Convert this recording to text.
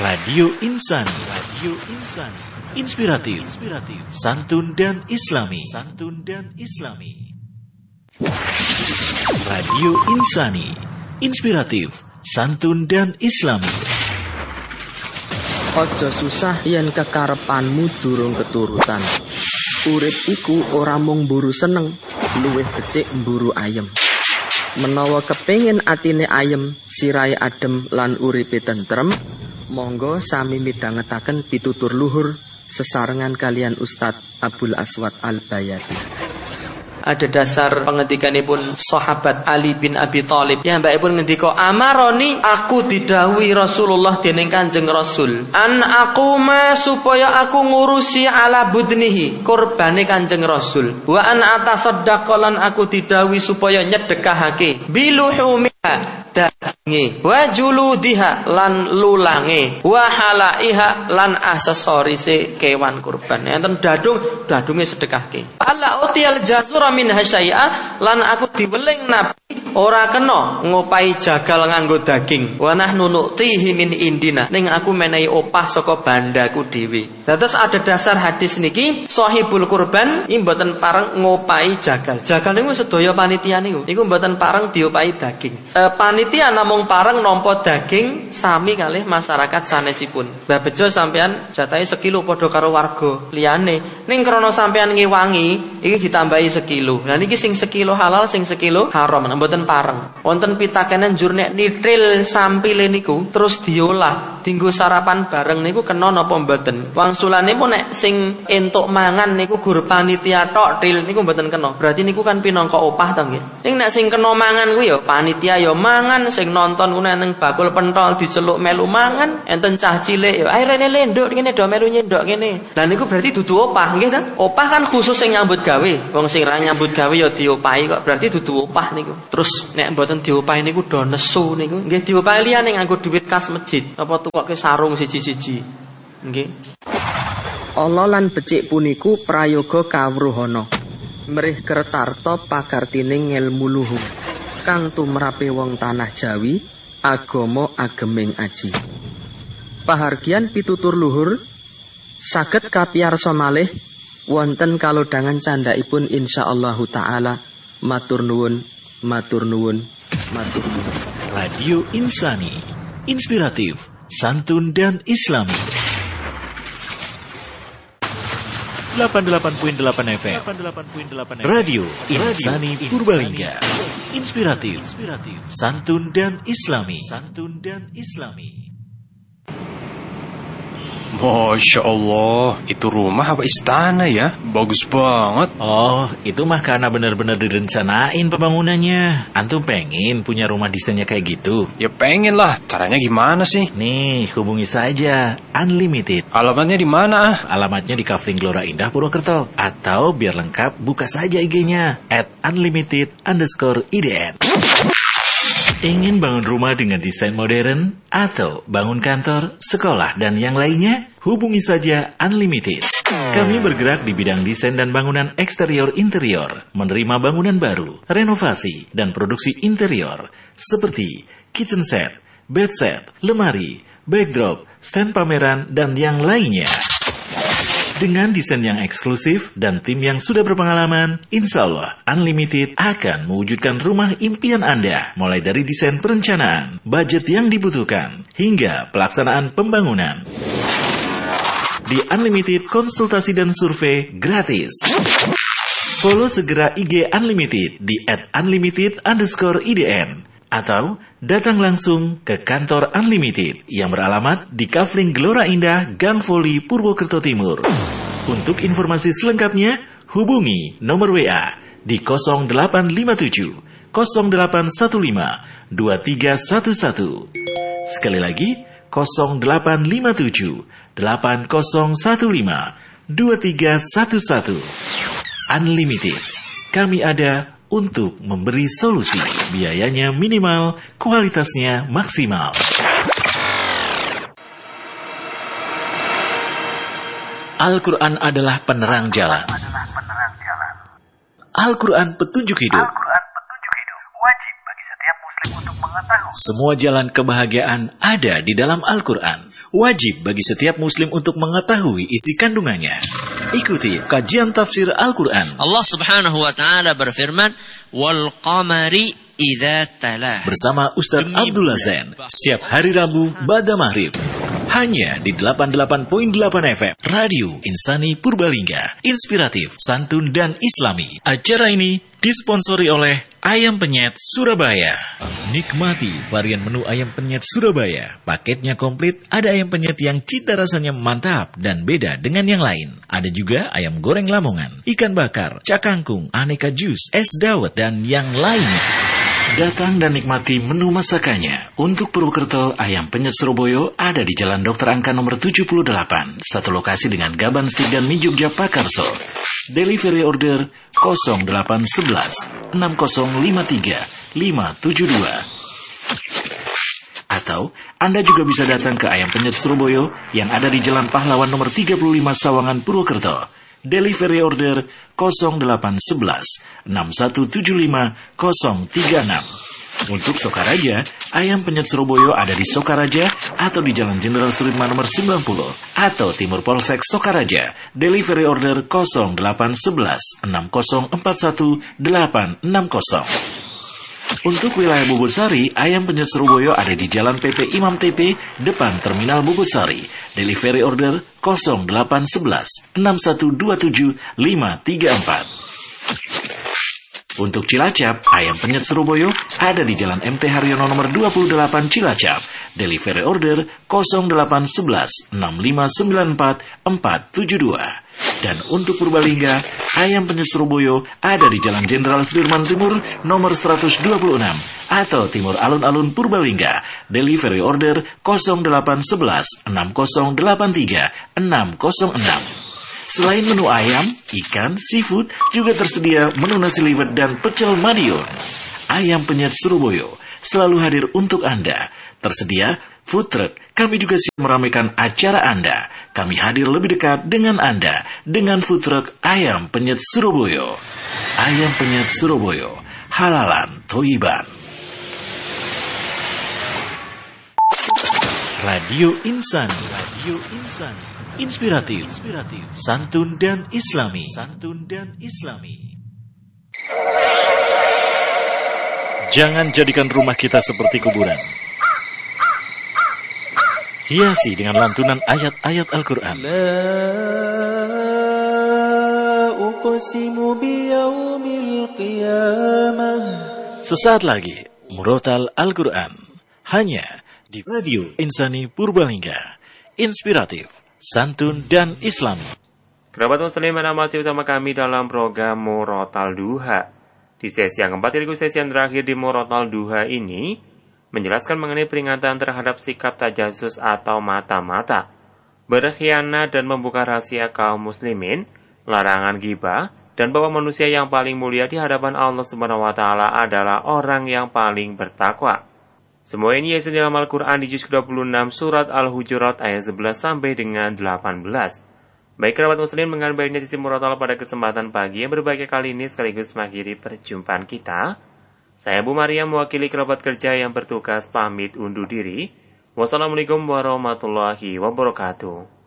Radio Insani, inspiratif, santun dan islami. Radio Insani, inspiratif, santun dan islami. Aja susah yen kekarepanmu durung keturutan. Urip iku ora mung mburu seneng, luwih becik mburu ayem. Menawa kepengin atine ayem, sirahe adem lan uripe tentrem, monggo sami midhangetaken pitutur luhur sesarengan kalian Ustadz Abdul Aswad Al-Bayati. Ada dasar pengetikanipun sahabat Ali bin Abi Thalib. Ya mbakipun ngendika, amaroni aku didhawuhi Rasulullah dening Kanjeng Rasul. An aquma supaya aku ngurusi ala budnihi kurbane Kanjeng Rasul. Wa an atasaddaqa lan aku didhawuhi supaya nyedekahake biluhumiha daginge wa juludiha lan lulange wa halaiha lan aksesorise kewan kurban. Enten dadunge sedekahke. Ala utial jazura min hasyai'a lan aku diweling Nabi ora kena ngopahi jagal nganggo daging. Wa nahnu nu'tihi min indina ning aku menehi opah saka bandaku dhewe. Dados ada dasar hadis niki sahibul kurban iki mboten pareng ngopahi jagal. Jagal niku sedaya panitia niku mboten pareng diopahi daging. Panitia namung pareng nampa daging sami kalih masyarakat sanesipun. Mbah Bejo sampean jatahe sekilo padha karo warga liyane. Ning krana sampean ngewangi iki ditambahi sekilo. Lah niki sing sekilo halal, sing sekilo haram, mboten pareng. Wonten pitakenan njur nek nitril sampile niku terus diolah dienggo sarapan bareng niku kena napa mboten? Wangsulane pun nek sing entuk mangan niku gur panitia tok tril niku mboten kena. Berarti niku kan pinangka opah to nggih. Ning nek sing kena mangan kuwi ya panitia ya mangan, sing nonton kuwi ning bakul pentol diceluk melu mangan, enten cah cilik ya ae rene lenduk kene do melu nyendok kene. Lah niku berarti dudu opah nggih ta? Opah kan khusus sing nyambut gawe. Wong sing ra nyambut gawe ya diopahi kok, berarti dudu opah niku. Terus nek mboten diopahi niku do nesu niku. Nggih diopahi liyane nganggo dhuwit kas masjid apa tukoke sarung siji-siji. Nggih. Allah lan becik puniku prayoga kawruhana. Mrih Kertarta pakartining ngelmu luhur. Kang tumrape wong tanah Jawi, agama ageming aji. Pahargyan pitutur luhur saged kapiyarsa malih wonten kalodhangan candhaipun insyaallahu taala. Matur nuwun. Radio Insani, inspiratif, santun dan islami. 88.8 FM. Radio Insani Purbalingga. Inspiratif, santun dan islami. Masya Allah, itu rumah apa istana ya? Bagus banget. Oh, itu mah karena benar-benar direncanain pembangunannya. Antum pengen punya rumah desainnya kayak gitu? Ya pengen lah, caranya gimana sih? Nih, hubungi saja Unlimited. Alamatnya di mana? Alamatnya di Kafling Gelora Indah Purwokerto. Atau biar lengkap, buka saja IG-nya @unlimited_idn. Ingin bangun rumah dengan desain modern atau bangun kantor, sekolah, dan yang lainnya? Hubungi saja Unlimited. Kami bergerak di bidang desain dan bangunan eksterior-interior, menerima bangunan baru, renovasi, dan produksi interior seperti kitchen set, bed set, lemari, backdrop, stand pameran, dan yang lainnya. Dengan desain yang eksklusif dan tim yang sudah berpengalaman, insya Allah Unlimited akan mewujudkan rumah impian Anda. Mulai dari desain perencanaan, budget yang dibutuhkan, hingga pelaksanaan pembangunan. Di Unlimited, konsultasi dan survei gratis. Follow segera IG Unlimited di @unlimited_idn. Atau datang langsung ke kantor Unlimited yang beralamat di Kafling Gelora Indah, Gang Voli, Purwokerto Timur. Untuk informasi selengkapnya, hubungi nomor WA di 0857 0815 2311. Sekali lagi, 0857 8015 2311. Unlimited. Kami ada untuk memberi solusi. Biayanya minimal, kualitasnya maksimal. Al-Quran adalah penerang jalan. Al-Quran petunjuk hidup. Wajib bagi setiap muslim untuk Semua jalan kebahagiaan ada di dalam Al-Quran. Wajib bagi setiap muslim untuk mengetahui isi kandungannya. Ikuti kajian tafsir Al-Quran. Allah Subhanahu wa taala berfirman, "Wal qamari idza tala." Bersama Ustaz Abdullah Zain setiap hari Rabu ba'da maghrib. Hanya di 88.8 FM Radio Insani Purbalingga. Inspiratif, santun dan islami. Acara ini disponsori oleh Ayam Penyet Surabaya. Nikmati varian menu Ayam Penyet Surabaya. Paketnya komplit, ada ayam penyet yang cita rasanya mantap dan beda dengan yang lain. Ada juga ayam goreng Lamongan, ikan bakar, cakangkung, aneka jus, es dawet, dan yang lainnya. Datang dan nikmati menu masakannya. Untuk Purwokerto, Ayam Penyet Surabaya ada di Jalan Dr. Angka nomor 78. Satu lokasi dengan Gaban Stik dan Mijogja Pakarso. Delivery order 0811 6053 572. Atau Anda juga bisa datang ke Ayam Penyet Surabaya yang ada di Jalan Pahlawan nomor 35 Sawangan Purwokerto. Delivery order 0811 6175 036. Untuk Sokaraja, Ayam Penyet Surabaya ada di Sokaraja atau di Jalan Jenderal Sudirman nomor 90 atau Timur Polsek Sokaraja. Delivery order 0811 6041 860. Untuk wilayah Bubursari, Ayam Penyet Surabaya ada di Jalan PP Imam TP, depan Terminal Bubursari. Delivery order 0811 6127 534. Untuk Cilacap, Ayam Penyet Surabaya ada di Jalan MT Haryono nomor 28 Cilacap. Delivery order 0811 6594 472. Dan untuk Purbalingga, Ayam Penyet Surabaya ada di Jalan Jenderal Sudirman Timur nomor 126 atau Timur Alun-Alun Purbalingga. Delivery order 0811 6083 606. Selain menu ayam, ikan, seafood, juga tersedia menu nasi liwet dan pecel Madiun. Ayam Penyet Surabaya selalu hadir untuk Anda. Tersedia food truck. Kami juga siap meramaikan acara Anda. Kami hadir lebih dekat dengan Anda dengan food truck Ayam Penyet Surabaya. Ayam Penyet Surabaya, halalan Thoiban. Radio Insani. Radio Insani. Inspiratif, santun dan islami. Jangan jadikan rumah kita seperti kuburan. Hiasi dengan lantunan ayat-ayat Al-Quran. Sesaat lagi, Murotal Al-Quran. Hanya di Radio Insani Purbalingga. Inspiratif, santun dan islami. Kerabat muslim, masih utama kami dalam program Murotal Duha. Di sesi yang keempat, yaitu sesi yang terakhir di Murotal Duha ini, menjelaskan mengenai peringatan terhadap sikap tajasus atau mata-mata, berkhianat dan membuka rahasia kaum muslimin, larangan ghibah, dan bahwa manusia yang paling mulia di hadapan Allah Subhanahu wa taala adalah orang yang paling bertakwa. Semua ini yaitu dalam Al-Quran di juz ke-26 surat Al-Hujurat ayat 11 sampai dengan 18. Baik kerabat muslim, dengan baiknya sisi Murotal pada kesempatan pagi yang berbahagia kali ini sekaligus mengakhiri perjumpaan kita. Saya Bu Maria mewakili kerabat kerja yang bertugas pamit undur diri. Wassalamualaikum warahmatullahi wabarakatuh.